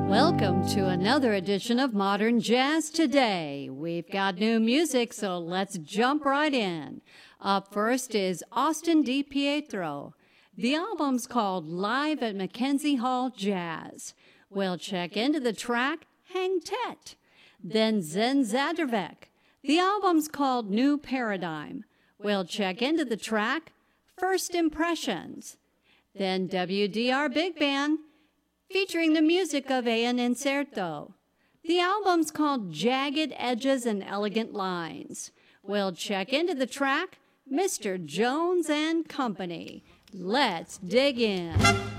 Welcome to another edition of Modern Jazz Today. We've got new music, so let's jump right in. Up first is Austin DiPietro. The album's called Live at Mackenzie Hall Jazz. We'll check into the track Hang Tet. Then Zen Zadravek. The album's called New Paradigm. We'll check into the track First Impressions. Then WDR Big Band, featuring the music of Ian Incerto. The album's called Jagged Edges and Elegant Lines. We'll check into the track Mr. Jones and Company. Let's dig in.